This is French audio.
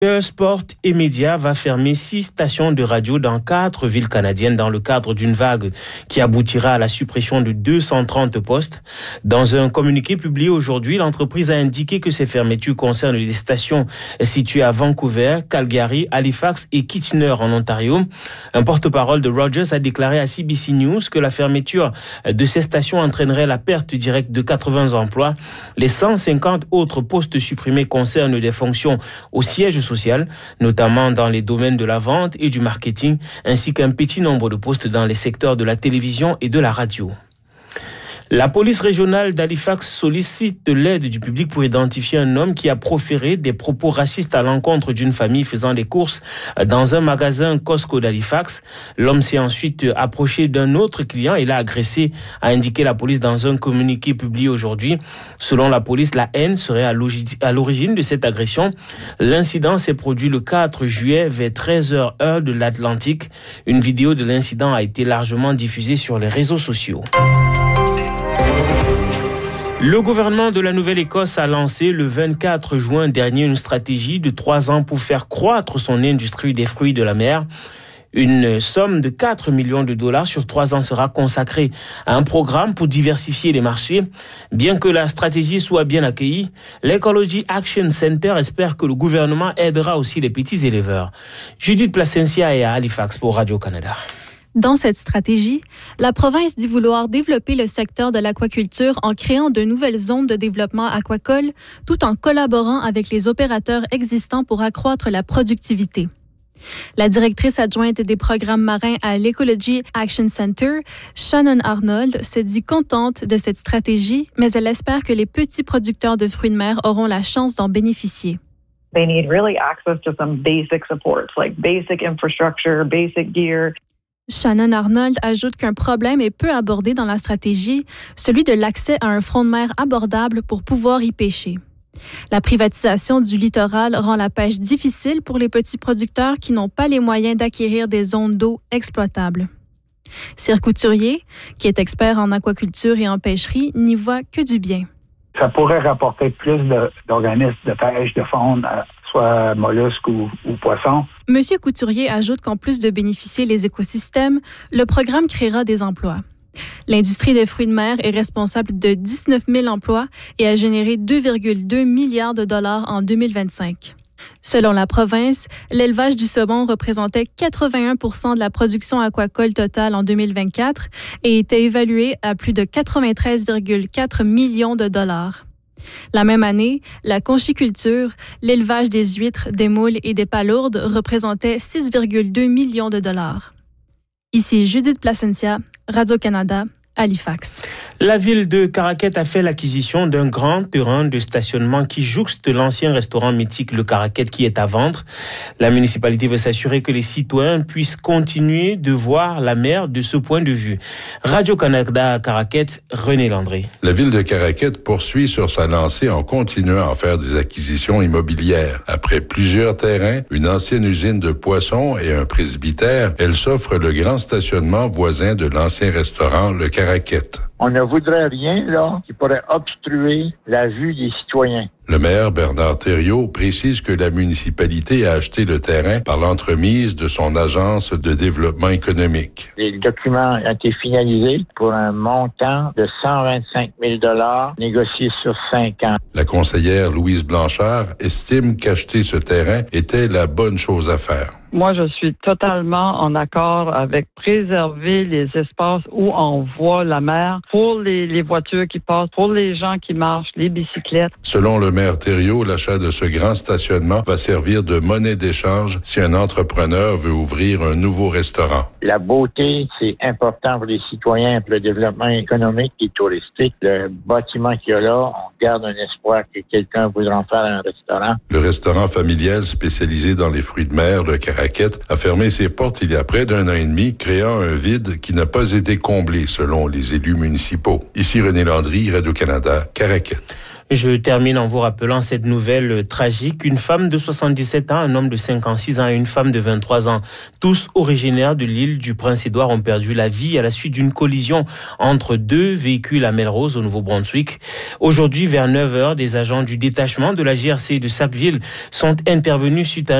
Sport et Médias va fermer 6 stations de radio dans 4 villes canadiennes dans le cadre d'une vague qui aboutira à la suppression de 230 postes. Dans un communiqué publié aujourd'hui, l'entreprise a indiqué que ces fermetures concernent les stations situées à Vancouver, Calgary, Halifax et Kitchener en Ontario. Un porte-parole de Rogers a déclaré à CBC News que la fermeture de ces stations entraînerait la perte directe de 80 emplois. Les 150 autres postes supprimés concernent des fonctions au siège social, notamment dans les domaines de la vente et du marketing, ainsi qu'un petit nombre de postes dans les secteurs de la télévision et de la radio. La police régionale d'Halifax sollicite de l'aide du public pour identifier un homme qui a proféré des propos racistes à l'encontre d'une famille faisant des courses dans un magasin Costco d'Halifax. L'homme s'est ensuite approché d'un autre client et l'a agressé, a indiqué la police dans un communiqué publié aujourd'hui. Selon la police, la haine serait à l'origine de cette agression. L'incident s'est produit le 4 juillet vers 13h heure de l'Atlantique. Une vidéo de l'incident a été largement diffusée sur les réseaux sociaux. Le gouvernement de la Nouvelle-Écosse a lancé le 24 juin dernier une stratégie de 3 ans pour faire croître son industrie des fruits de la mer. Une somme de 4 millions de dollars sur 3 ans sera consacrée à un programme pour diversifier les marchés. Bien que la stratégie soit bien accueillie, l'Ecology Action Center espère que le gouvernement aidera aussi les petits éleveurs. Judith Placencia est à Halifax pour Radio-Canada. Dans cette stratégie, la province dit vouloir développer le secteur de l'aquaculture en créant de nouvelles zones de développement aquacole, tout en collaborant avec les opérateurs existants pour accroître la productivité. La directrice adjointe des programmes marins à l'Ecology Action Center, Shannon Arnold, se dit contente de cette stratégie, mais elle espère que les petits producteurs de fruits de mer auront la chance d'en bénéficier. They need really access to some basic supports, like basic infrastructure, basic gear. Shannon Arnold ajoute qu'un problème est peu abordé dans la stratégie, celui de l'accès à un front de mer abordable pour pouvoir y pêcher. La privatisation du littoral rend la pêche difficile pour les petits producteurs qui n'ont pas les moyens d'acquérir des zones d'eau exploitables. Cyr Couturier, qui est expert en aquaculture et en pêcherie, n'y voit que du bien. Ça pourrait rapporter plus d'organismes de pêche, de faune, soit mollusques ou poissons. Monsieur Couturier ajoute qu'en plus de bénéficier les écosystèmes, le programme créera des emplois. L'industrie des fruits de mer est responsable de 19 000 emplois et a généré 2,2 milliards de dollars en 2025. Selon la province, l'élevage du saumon représentait 81 % de la production aquacole totale en 2024 et était évalué à plus de 93,4 millions de dollars. La même année, la conchiculture, l'élevage des huîtres, des moules et des palourdes représentait 6,2 millions de dollars. Ici Judith Placencia, Radio-Canada, Halifax. La ville de Caraquet a fait l'acquisition d'un grand terrain de stationnement qui jouxte l'ancien restaurant mythique Le Caraquet qui est à vendre. La municipalité veut s'assurer que les citoyens puissent continuer de voir la mer de ce point de vue. Radio-Canada à Caraquet, René Landry. La ville de Caraquet poursuit sur sa lancée en continuant à faire des acquisitions immobilières. Après plusieurs terrains, une ancienne usine de poissons et un presbytère, elle s'offre le grand stationnement voisin de l'ancien restaurant Le Caraquet. On ne voudrait rien, là, qui pourrait obstruer la vue des citoyens. Le maire Bernard Thériault précise que la municipalité a acheté le terrain par l'entremise de son agence de développement économique. Les documents ont été finalisés pour un montant de 125 000 $ négocié sur 5 ans. La conseillère Louise Blanchard estime qu'acheter ce terrain était la bonne chose à faire. Moi, je suis totalement en accord avec préserver les espaces où on voit la mer pour les voitures qui passent, pour les gens qui marchent, les bicyclettes. Selon le maire Thériault, l'achat de ce grand stationnement va servir de monnaie d'échange si un entrepreneur veut ouvrir un nouveau restaurant. La beauté, c'est important pour les citoyens, pour le développement économique et touristique. Le bâtiment qu'il y a là, on garde un espoir que quelqu'un voudra en faire un restaurant. Le restaurant familial spécialisé dans les fruits de mer, le Caraquet, a fermé ses portes il y a près d'1 an et demi, créant un vide qui n'a pas été comblé selon les élus municipaux. municipaux. Ici René Landry, Radio-Canada, Caraquet. Je termine en vous rappelant cette nouvelle tragique. Une femme de 77 ans, un homme de 56 ans et une femme de 23 ans, tous originaires de l'île du Prince-Édouard, ont perdu la vie à la suite d'une collision entre deux véhicules à Melrose, au Nouveau-Brunswick. Aujourd'hui, vers 9h, des agents du détachement de la GRC de Sackville sont intervenus suite à